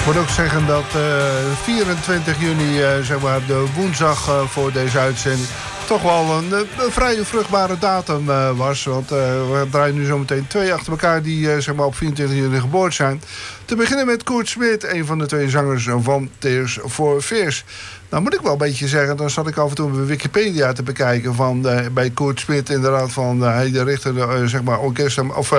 Ik moet ook zeggen dat 24 juni, zeg maar de woensdag voor deze uitzending, toch wel een vrij vruchtbare datum was. Want we draaien nu zometeen 2 achter elkaar die zeg maar op 24 juni geboren zijn. Te beginnen met Koert Smit, een van de 2 zangers van Tears for Fears. Nou moet ik wel een beetje zeggen, dan zat ik af en toe bij Wikipedia te bekijken van bij Koert Smit inderdaad van hij richtte zeg maar orkest of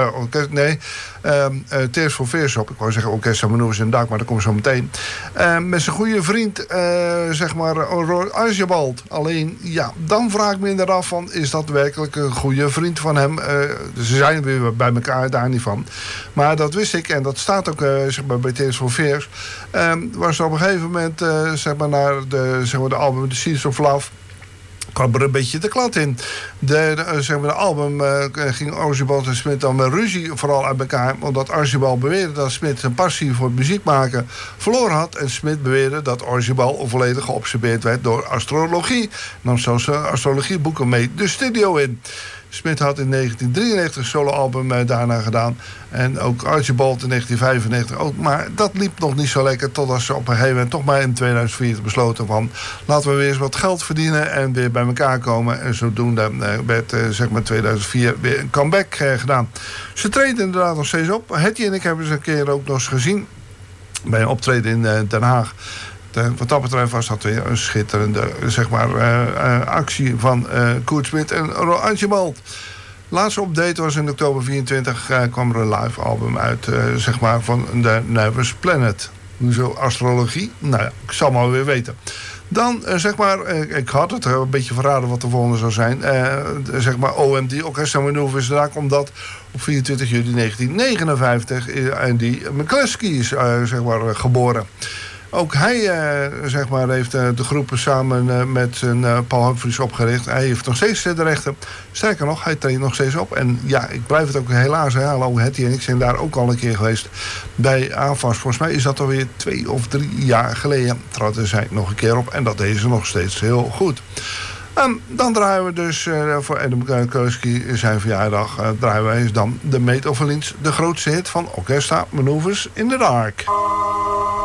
Tears for Fears op. Ik wou zeggen orkest Manoeuvres in Dak, maar dat komt zo meteen. Met zijn goede vriend zeg maar Roy Archibald. Alleen ja, dan vraag ik me inderdaad af van is dat werkelijk een goede vriend van hem? Ze zijn weer bij elkaar, daar niet van. Maar dat wist ik en dat staat ook zeg maar bij Tears for Fears. Was er op een gegeven moment zeg maar naar de album The Seeds of Love kwam er een beetje de klad in. Zeg maar, de album ging Archibald en Smit dan met ruzie vooral uit elkaar, omdat Archibald beweerde dat Smit zijn passie voor muziek maken verloren had en Smit beweerde dat Archibald volledig geobsedeerd werd door astrologie. Nam zelfs astrologieboeken mee de studio in. Smit had in 1993 een soloalbum daarna gedaan. En ook Archibald in 1995 ook. Maar dat liep nog niet zo lekker. Totdat ze op een gegeven moment toch maar in 2004 besloten van laten we weer eens wat geld verdienen en weer bij elkaar komen. En zodoende werd zeg maar 2004 weer een comeback gedaan. Ze treden inderdaad nog steeds op. Hetty en ik hebben ze een keer ook nog eens gezien bij een optreden in Den Haag. Wat dat betreft was dat weer een schitterende zeg maar, actie van Koert Smit en Archibald. Laatste update was in oktober 24 kwam er een live album uit zeg maar, van The Nervous Planet. Hoezo astrologie? Nou ja, ik zal maar weer weten. Dan zeg maar, ik had het een beetje verraden wat de volgende zou zijn. Zeg maar OMD, Orchestra Manoeuvres in Dak, omdat op 24 juli 1959 Andy McCluskey is zeg maar, geboren. Ook hij zeg maar, heeft de groepen samen met zijn Paul Humphries opgericht. Hij heeft nog steeds de rechten. Sterker nog, hij treedt nog steeds op. En ja, ik blijf het ook helaas herhalen. Hetty en ik zijn daar ook al een keer geweest bij AFAS. Volgens mij is dat alweer 2 of 3 jaar geleden. Trouwens, zij nog een keer op. En dat deed ze nog steeds heel goed. Dan draaien we dus voor Adam McCluskey zijn verjaardag. Draaien wij dan de Maid of Orleans, de grootste hit van Orchestra Manoeuvres in the Dark.